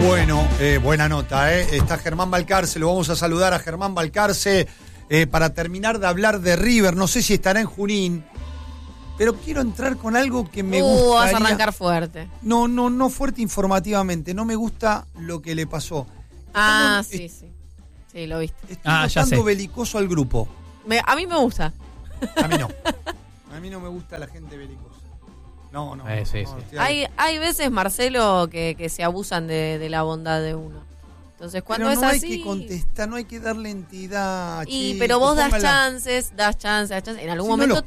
Bueno, buena nota, ¿eh? Está Germán Balcarce, lo vamos a saludar a Germán Balcarce para terminar de hablar de River. No sé si estará en Junín, pero quiero entrar con algo que me gustaría. Vas a arrancar fuerte. No fuerte informativamente, no me gusta lo que le pasó. Sí. Sí, lo viste. Estoy notando belicoso al grupo. A mí me gusta. A mí no. A mí no me gusta la gente belicosa. No. Sí. Hay veces, Marcelo, que se abusan de la bondad de uno. Entonces, cuando pero es así... no hay que contestar, no hay que darle entidad. Pero vos das chances. En algún momento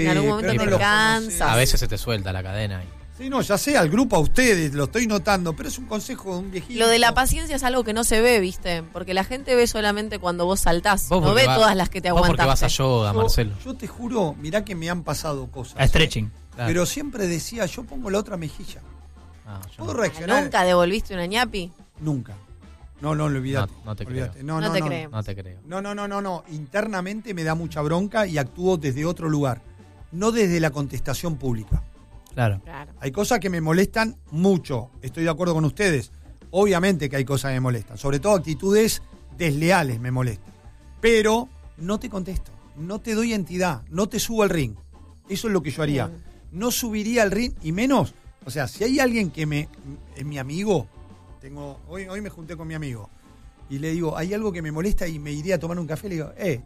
te cansa. A veces se te suelta la cadena. Sí, no, ya sé, al grupo, a ustedes, lo estoy notando, pero es un consejo de un viejito. Lo de la paciencia es algo que no se ve, ¿viste? Porque la gente ve solamente cuando vos saltás, no ve todas las que te aguantaste. Vos porque vas a yoga, Marcelo. Yo te juro, mirá que me han pasado cosas. A stretching. Claro. Pero siempre decía, yo pongo la otra mejilla. ¿Puedo reaccionar? ¿Nunca devolviste una ñapi? Nunca. No, olvídate. No te olvídate. creo. No te creemos. No te creo. No. Internamente me da mucha bronca y actúo desde otro lugar. No desde la contestación pública. Claro. Hay cosas que me molestan mucho. Estoy de acuerdo con ustedes. Obviamente que hay cosas que me molestan. Sobre todo actitudes desleales me molestan. Pero no te contesto. No te doy entidad. No te subo al ring. Eso es lo que yo haría. Bien. No subiría al ring y menos. O sea, si hay alguien que es mi amigo. Hoy me junté con mi amigo. Y le digo, hay algo que me molesta y me iría a tomar un café. Le digo, che.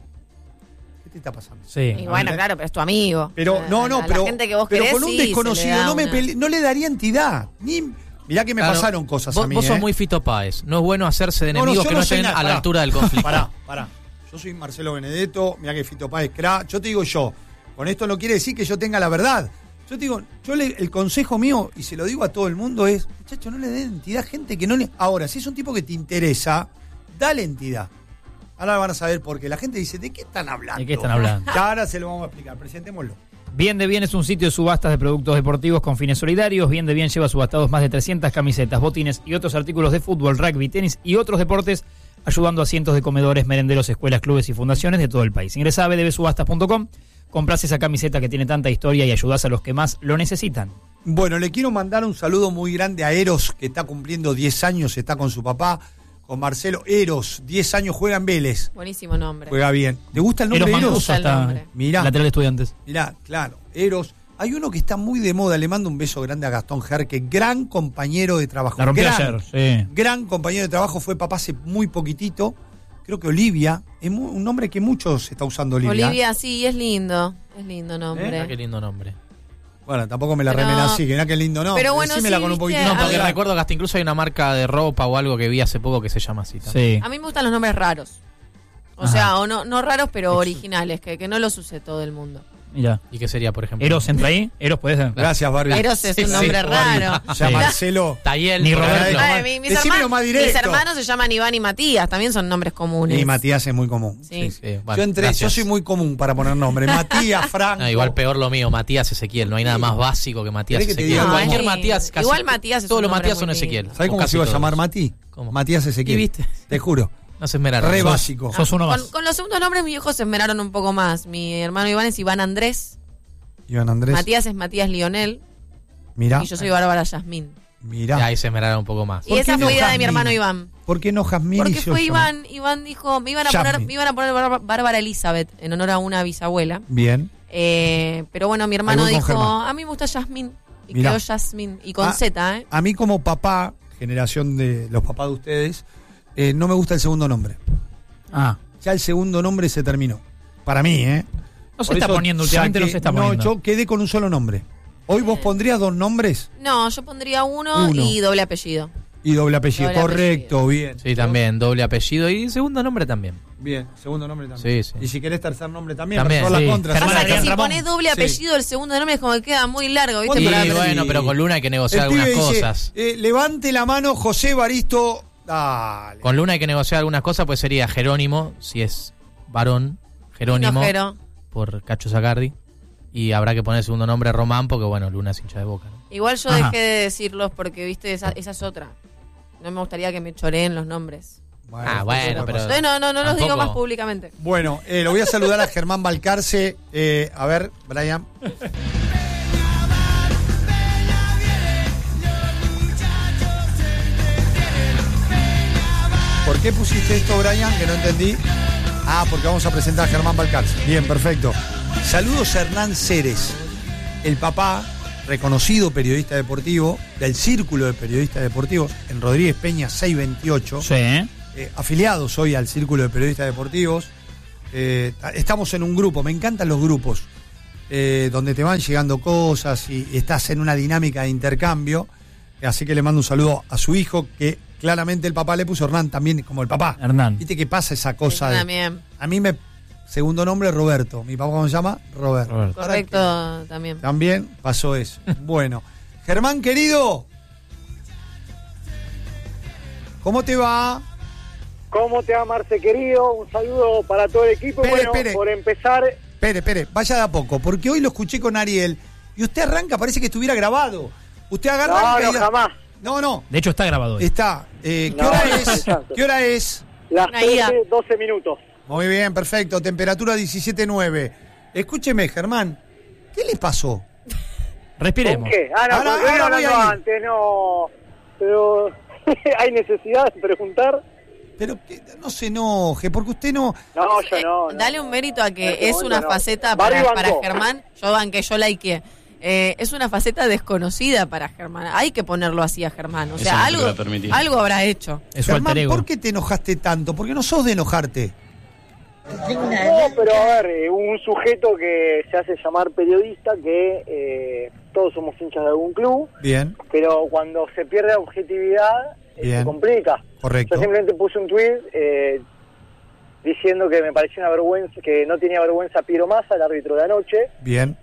¿Qué te está pasando? Sí. Y bueno, claro, pero es tu amigo. Pero la gente que vos querés, con un desconocido no le daría entidad. Mirá que me pasaron cosas a mí. Vos sos muy Fito Páez. No es bueno hacerse de enemigos que no estén a la altura del conflicto. Pará. Yo soy Marcelo Benedetto, mirá que Fito Páez crack. Yo te digo con esto no quiere decir que yo tenga la verdad. Yo te digo, el consejo mío, y se lo digo a todo el mundo, es, muchacho, no le den entidad a gente que no le... Ahora, si es un tipo que te interesa, dale entidad. Ahora van a saber por qué. La gente dice, ¿de qué están hablando? ¿De qué están hablando? Ya ahora se lo vamos a explicar. Presentémoslo. Bien de Bien es un sitio de subastas de productos deportivos con fines solidarios. Bien de Bien lleva subastados más de 300 camisetas, botines y otros artículos de fútbol, rugby, tenis y otros deportes, ayudando a cientos de comedores, merenderos, escuelas, clubes y fundaciones de todo el país. Ingresá a bdbsubastas.com, comprás esa camiseta que tiene tanta historia y ayudás a los que más lo necesitan. Bueno, le quiero mandar un saludo muy grande a Eros, que está cumpliendo 10 años, está con su papá, con Marcelo. Eros, 10 años, juega en Vélez. Buenísimo nombre. Juega bien. ¿Te gusta el nombre Eros? Eros? Me gusta el nombre. Mirá. Lateral de Estudiantes. Mirá, claro, Eros. Hay uno que está muy de moda, le mando un beso grande a Gastón Jerque, gran compañero de trabajo. La rompió ayer, sí. Gran compañero de trabajo, fue papá hace muy poquitito. Creo que Olivia, es un nombre que muchos está usando Olivia. Olivia, sí, es lindo nombre. Qué lindo nombre. Bueno, tampoco me la remena así, que mirá qué lindo nombre. Pero bueno, decímela sí, con un poquitito. No, porque recuerdo que hasta incluso hay una marca de ropa o algo que vi hace poco que se llama así también. Sí. A mí me gustan los nombres raros. O sea, o no raros, pero originales, que no los use todo el mundo. Mira. ¿Y qué sería, por ejemplo? ¿Eros entra ahí? ¿Eros puede ser? Gracias, Barbie. Eros es un nombre raro. O sea, Marcelo. Tayel, Ni por Roberto. ejemplo. Ay, mis hermanos se llaman Iván y Matías, también son nombres comunes. Y Matías es muy común. Sí. Bueno, yo soy muy común para poner nombre. Matías, Franco. No, igual peor lo mío, Matías Ezequiel. No hay nada más básico que Matías ¿Querés que te Ezequiel. diga Cualquier sí. Matías, casi. Igual Matías es todos un los nombre Matías muy son lindo. Ezequiel. ¿Sabes cómo se iba a llamar Mati? ¿Cómo? Matías Ezequiel. ¿Y viste? Te juro. No se esmeraron. Re básico. Sos uno más. Con los segundos nombres mis viejos se esmeraron un poco más. Mi hermano Iván es Iván Andrés. Iván Andrés. Matías es Matías Lionel. Mirá. Y yo soy Bárbara Yasmín. Mirá. Ahí se esmeraron un poco más. Y esa no fue idea de mi Jazmín? hermano Iván. ¿Por qué no Jazmín? Porque y yo fue llamo? Iván dijo, me iban a Jazmín. poner Bárbara Elizabeth en honor a una bisabuela. Bien. Pero bueno, mi hermano Ahí voy con dijo, Germán. a mí me gusta Yasmín. Y Mirá. quedó Yasmín. Y con Z, ¿eh? A mí como papá, generación de los papás de ustedes, no me gusta el segundo nombre. Ya el segundo nombre se terminó. Para mí, ¿eh? No se está poniendo últimamente, no se está poniendo. No, yo quedé con un solo nombre. ¿Hoy vos pondrías dos nombres? No, yo pondría uno y doble apellido. Y doble apellido. Doble Correcto, apellido. bien. Sí, también, doble apellido y segundo nombre también. Bien, segundo nombre también. Sí. Y si querés tercer nombre también, También, para todas sí. las contras. Germán Pasa que Adrián si Ramón. ponés doble apellido, el segundo nombre es como que queda muy largo, ¿viste? Sí, Y Para- bueno, pero con Luna hay que negociar El pibe algunas dice, cosas. levante la mano, José Baristo. Dale. Con Luna hay que negociar algunas cosas, pues sería Jerónimo, si es varón, Jerónimo, Jero. por Cacho Zacardi. Y habrá que poner el segundo nombre Román, porque bueno, Luna es hincha de Boca, ¿no? Igual yo Ajá. dejé de decirlos porque, viste, esa es otra. No me gustaría que me choreen los nombres. Bueno, bueno, pero... Entonces, no los digo tampoco- más públicamente. Bueno, lo voy a saludar a Germán Balcarce. A ver, Brian. qué pusiste esto, Brian? Que no entendí. Ah, porque vamos a presentar a Germán Balcarce. Bien, perfecto. Saludos a Hernán Ceres, el papá, reconocido periodista deportivo, del Círculo de Periodistas Deportivos, en Rodríguez Peña 628. Sí. Afiliados hoy al Círculo de Periodistas Deportivos. Estamos en un grupo, me encantan los grupos, donde te van llegando cosas y estás en una dinámica de intercambio. Así que le mando un saludo a su hijo, que claramente el papá le puso Hernán también, como el papá. Hernán. ¿Viste qué pasa esa cosa? También. A mí segundo nombre Roberto. Mi papá, ¿cómo se llama? Roberto. Correcto, también. También pasó eso. Bueno, Germán, querido, ¿cómo te va? ¿Cómo te va, Marce, querido? Un saludo para todo el equipo. Espere. Por empezar... Espere, vaya de a poco, porque hoy lo escuché con Ariel y usted arranca, parece que estuviera grabado. Usted agarra... No, jamás. No. De hecho, está grabado hoy. Está. ¿Qué No, hora no, es? exacto. ¿Qué hora es? Las Una IA. 12 minutos. Muy bien, perfecto. Temperatura 17.9. Escúcheme, Germán, ¿qué le pasó? Respiremos. ¿Por qué? No, Ahora porque venía voy hablando a ir. antes, no... Pero hay necesidad de preguntar. Pero que no se enoje, porque usted no... No, yo no. Dale un mérito a que En este es una momento no. faceta Barry para bancó. Germán. Yo banqué, yo likeé. Es una faceta desconocida para Germán. Hay que ponerlo así a Germán. O sea, algo habrá hecho. Es su Germán, alter ego. ¿por qué te enojaste tanto? Porque no sos de enojarte. No, pero a ver, un sujeto que se hace llamar periodista, que todos somos hinchas de algún club, Bien, pero cuando se pierde la objetividad, Bien. se complica. correcto. Yo simplemente puse un tuit diciendo que me parecía una vergüenza, que no tenía vergüenza Piero Massa, el árbitro de anoche. Bien,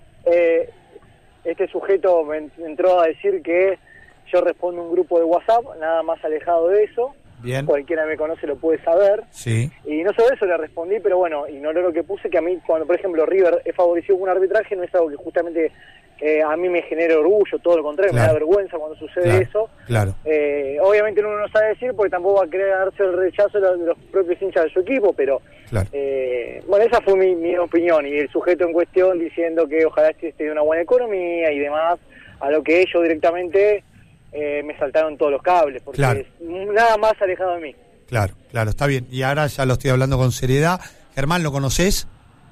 Este sujeto me entró a decir que yo respondo un grupo de WhatsApp, nada más alejado de eso. bien. Cualquiera me conoce lo puede saber. Sí, Y no solo eso le respondí, pero bueno, ignoró lo que puse, que a mí, cuando por ejemplo River es favorecido con un arbitraje, no es algo que justamente a mí me genera orgullo, todo lo contrario, Claro. me da vergüenza cuando sucede Claro, eso. claro. Obviamente uno no sabe decir porque tampoco va a querer darse el rechazo de los propios hinchas de su equipo, pero Claro. bueno, esa fue mi opinión, y el sujeto en cuestión diciendo que ojalá esté de una buena economía y demás, a lo que ellos directamente me saltaron todos los cables, porque Claro. es nada más alejado de mí. Claro, está bien. Y ahora ya lo estoy hablando con seriedad. Germán, ¿lo conoces?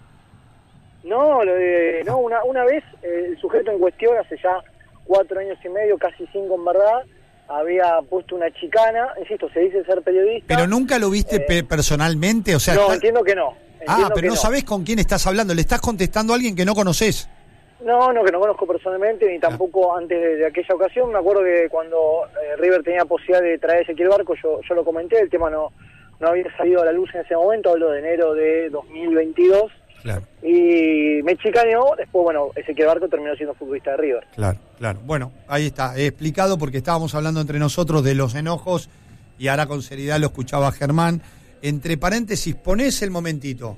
No, una vez el sujeto en cuestión, hace ya 4 años y medio, casi 5 en verdad, había puesto una chicana, insisto, se dice ser periodista. ¿Pero nunca lo viste personalmente? O sea, No, está- entiendo que no. pero no sabés con quién estás hablando. Le estás contestando a alguien que no conoces. No, que no conozco personalmente, ni tampoco antes de aquella ocasión. Me acuerdo que cuando River tenía posibilidad de traer a Ezequiel Barco, yo lo comenté, el tema no había salido a la luz en ese momento, hablo de enero de 2022. Claro, Y me chicaneó, después, bueno, Ezequiel Barco terminó siendo futbolista de River. claro. Bueno, ahí está. He explicado porque estábamos hablando entre nosotros de los enojos y ahora con seriedad lo escuchaba Germán. Entre paréntesis, ponés el momentito.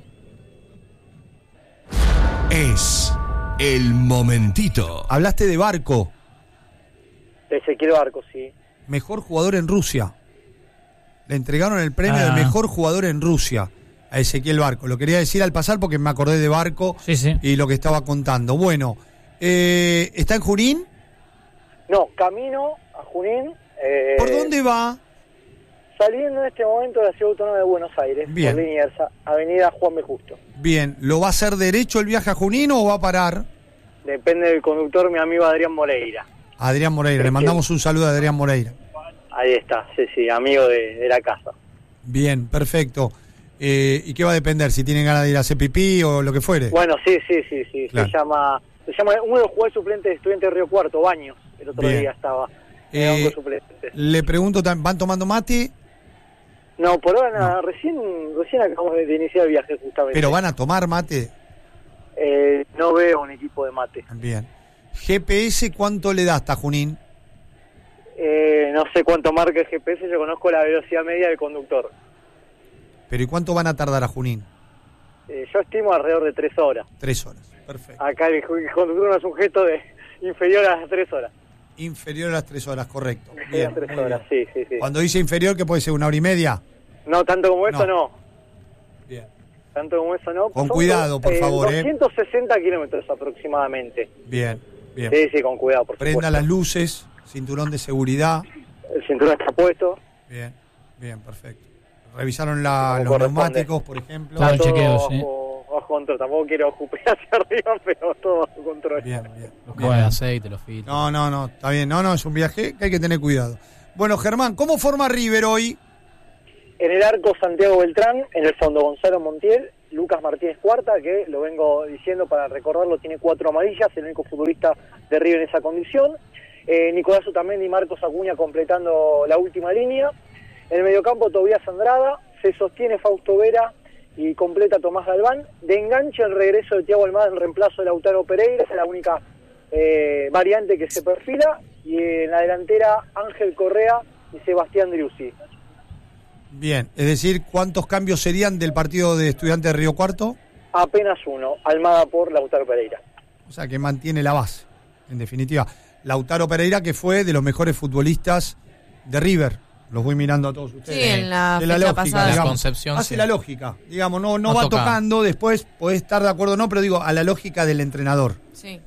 Es el momentito. Hablaste de Barco, Ezequiel Barco, sí. mejor jugador en Rusia. Le entregaron el premio de mejor jugador en Rusia a Ezequiel Barco. Lo quería decir al pasar porque me acordé de Barco Sí. y lo que estaba contando. Bueno, ¿está en Junín? No, camino a Junín. ¿Por dónde va? Saliendo en este momento de la Ciudad Autónoma de Buenos Aires, Bien. por línea Avenida Juan B. Justo. Bien, ¿lo va a hacer derecho el viaje a Junín o va a parar? Depende del conductor, mi amigo Adrián Moreira. Adrián Moreira, le mandamos un saludo a Adrián Moreira. Ahí está, sí, amigo de la casa. Bien, perfecto. ¿Y qué va a depender? ¿Si tienen ganas de ir a hacer pipí o lo que fuere? Bueno, sí. Claro. Se llama uno de los jugadores suplentes de Estudiantes de Río Cuarto, Baños. El otro Bien. día estaba en el banco de suplentes. Le pregunto, ¿van tomando mate? No, por ahora nada, recién acabamos de iniciar el viaje justamente. ¿Pero van a tomar mate? No veo un equipo de mate. Bien. GPS, ¿cuánto le da hasta Junín? No sé cuánto marca el GPS, yo conozco la velocidad media del conductor. ¿Pero y cuánto van a tardar a Junín? Yo estimo alrededor de 3 horas. 3 horas, perfecto. Acá el conductor no es un gesto inferior a las 3 horas. Inferior a las 3 horas, correcto. A Bien, las 3 muy horas, bien. sí. Cuando dice inferior, ¿qué puede ser? ¿1 hora y media? No, tanto como eso no. Bien. Tanto como eso no. Con Son cuidado, por favor, 260 kilómetros aproximadamente. Bien. Sí, con cuidado, por Prenda supuesto. las luces, cinturón de seguridad. El cinturón está puesto. Bien, perfecto. revisaron los neumáticos, por ejemplo. Claro, todo chequeo, sí. bajo control. Tampoco quiero ocupar hacia arriba, pero todo bajo control. Bien. Los cambios de aceite, los filtros. No, está bien. No, es un viaje que hay que tener cuidado. Bueno, Germán, ¿cómo forma River hoy? En el arco Santiago Beltrán, en el fondo Gonzalo Montiel, Lucas Martínez Cuarta, que lo vengo diciendo para recordarlo, tiene 4 amarillas, el único futbolista de River en esa condición. Nicolás Otamendi y Marcos Acuña completando la última línea. En el mediocampo Tobías Andrada, se sostiene Fausto Vera y completa Tomás Galván. De enganche el regreso de Thiago Almada en reemplazo de Lautaro Pereira, es la única variante que se perfila. Y en la delantera Ángel Correa y Sebastián Driussi. Bien, es decir, ¿cuántos cambios serían del partido de Estudiantes de Río Cuarto? Apenas uno, Almada por Lautaro Pereira. O sea, que mantiene la base, en definitiva. Lautaro Pereira, que fue de los mejores futbolistas de River. Los voy mirando a todos ustedes. Sí, en la de fecha lógica, pasada. digamos. Concepción, hace sí. la lógica. Digamos, no No va toca. tocando, después podés estar de acuerdo o no, pero digo, a la lógica del entrenador. Sí.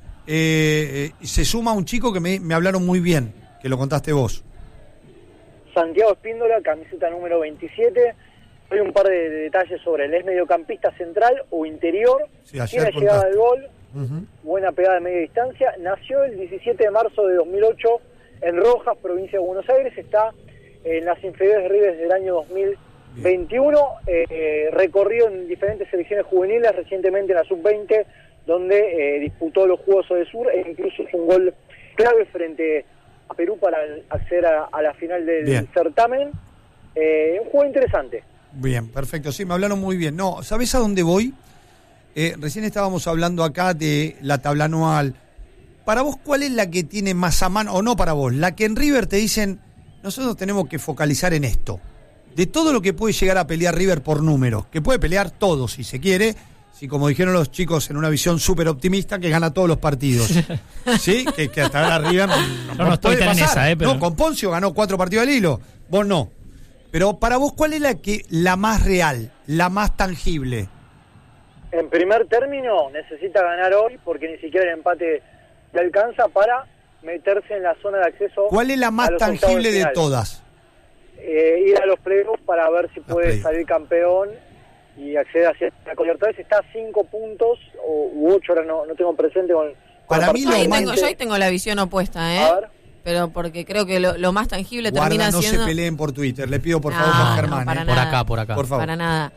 Se suma un chico que me hablaron muy bien, que lo contaste vos. Santiago Espíndola, camiseta número 27. Hay un par de detalles sobre él. Es mediocampista central o interior. Sí, ayer Tiene llegada contaste. al gol. Uh-huh. Buena pegada de media distancia. Nació el 17 de marzo de 2008 en Rojas, provincia de Buenos Aires. Está en las inferiores de River desde el año 2021. Recorrido en diferentes selecciones juveniles, recientemente en la Sub-20, donde disputó los Juegos del Sur e incluso hizo un gol clave frente a Perú para acceder a la final del Bien. certamen. Un juego interesante. Bien, perfecto. Sí, me hablaron muy bien. No, ¿sabés a dónde voy? Recién estábamos hablando acá de la tabla anual. Para vos, ¿cuál es la que tiene más a mano? O no para vos, la que en River te dicen, nosotros tenemos que focalizar en esto. De todo lo que puede llegar a pelear River por números, que puede pelear todo si se quiere, si como dijeron los chicos en una visión súper optimista, que gana todos los partidos. ¿Sí? Que hasta ahora River No estoy tan en esa, pero... No, con Poncio ganó 4 partidos al hilo, vos no. Pero para vos, ¿cuál es la más real, la más tangible? En primer término, necesita ganar hoy porque ni siquiera el empate le alcanza para meterse en la zona de acceso. ¿Cuál es la más tangible de todas? Ir a los playoffs para ver si puede playoffs. salir campeón y acceder hacia la Libertadores. Está a 5 puntos u 8, ahora no tengo presente con Para mí Yo lo ahí, más... yo ahí tengo la visión opuesta, ¿eh? A ver. Pero porque creo que lo más tangible Guarda, termina no siendo... se peleen por Twitter. Le pido por No, favor a no, Germán. para Por nada. acá. Por favor. Para nada.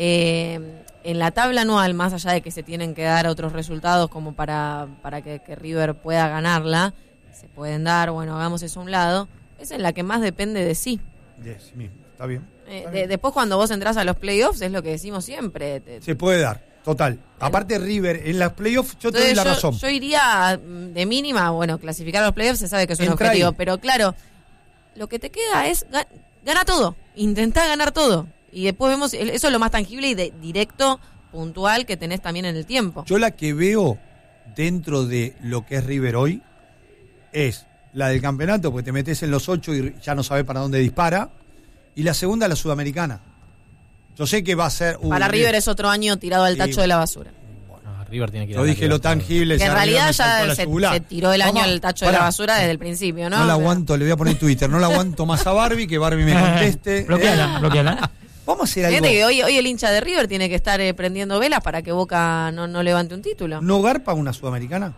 En la tabla anual, más allá de que se tienen que dar otros resultados como para que River pueda ganarla, se pueden dar, bueno, hagamos eso a un lado, es en la que más depende de sí. Yes, mismo. Está bien. Después cuando vos entrás a los playoffs, es lo que decimos siempre. Se puede dar, total. Aparte River, en las playoffs yo te doy la razón. Yo iría de mínima, bueno, clasificar a los playoffs se sabe que es un Entra objetivo, ahí. pero claro, lo que te queda es gana todo, intentá ganar todo. Y después vemos, eso es lo más tangible y directo, puntual, que tenés también en el tiempo. Yo la que veo dentro de lo que es River hoy es la del campeonato, porque te metes en los 8 y ya no sabes para dónde dispara. Y la segunda, la sudamericana. Yo sé que va a ser... Para River es otro año tirado al tacho de la basura. No, River tiene que ir Yo a la dije lo Libertadores. tangible. Que en ya realidad River me saltó ya la yugular. se tiró el año Vamos, al tacho pará. de la basura desde el principio, ¿no? No la O sea, aguanto, le voy a poner en Twitter. No la aguanto más a Barbie, que Barbie me conteste. Bloqueala. Vamos a hacer algo. Fíjate que hoy el hincha de River tiene que estar prendiendo velas para que Boca no levante un título. ¿No garpa una sudamericana?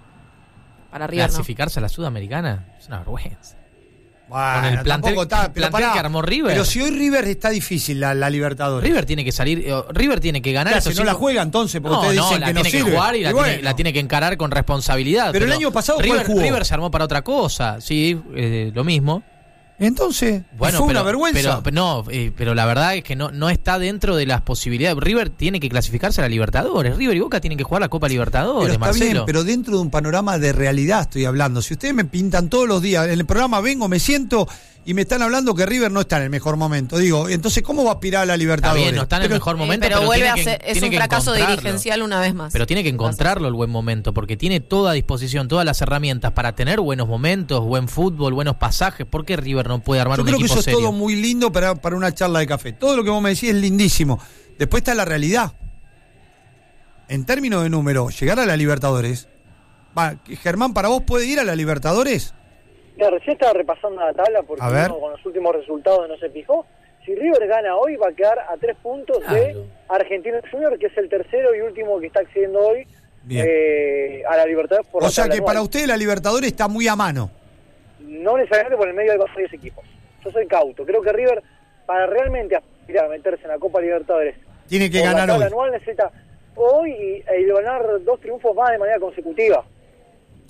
Para River no. ¿Clasificarse a la Sudamericana? Es una vergüenza. Bueno, Con el plantel- tampoco está, el pero plantel pará. que armó River. Pero si hoy River está difícil la Libertadores. River tiene que salir, River tiene que ganar. Claro, estos si no la cinco- juega entonces, porque No, ustedes no, dicen la que no tiene sirve. que jugar y bueno. la tiene que encarar con responsabilidad. Pero el año pasado, ¿cuál River, jugó? River se armó para otra cosa, sí, lo mismo. Entonces, Bueno, fue pero, una vergüenza. pero la verdad es que no está dentro de las posibilidades. River tiene que clasificarse a la Libertadores. River y Boca tienen que jugar la Copa Libertadores, Pero está Marcelo. bien, pero dentro de un panorama de realidad estoy hablando. Si ustedes me pintan todos los días, en el programa vengo, me siento y me están hablando que River no está en el mejor momento. Digo, entonces, ¿cómo va a aspirar a la Está Libertadores? bien, no está en el mejor momento, pero vuelve tiene a que- ser, es tiene un que fracaso encontrarlo. dirigencial una vez más. Pero tiene que encontrarlo el buen momento, porque tiene toda a disposición, todas las herramientas para tener buenos momentos, buen fútbol, buenos pasajes. ¿Por qué River no puede armar Yo un creo que equipo eso es serio? todo muy lindo para una charla de café. Todo lo que vos me decís es lindísimo. Después está la realidad. En términos de número, llegar a la Libertadores. Germán, ¿para vos puede ir a la Libertadores? Mira, recién estaba repasando la tabla porque A ver. uno con los últimos resultados no se fijó. Si River gana hoy, va a quedar a 3 puntos de Claro. Argentinos Juniors, que es el tercero y último que está accediendo hoy a la Libertadores. O sea que para usted la Libertadores está muy a mano. No necesariamente por el medio de varios equipos. Yo soy cauto. Creo que River, para realmente aspirar a meterse en la Copa Libertadores, Tiene que por la ganar tabla hoy. anual, necesita hoy y ganar 2 triunfos más de manera consecutiva.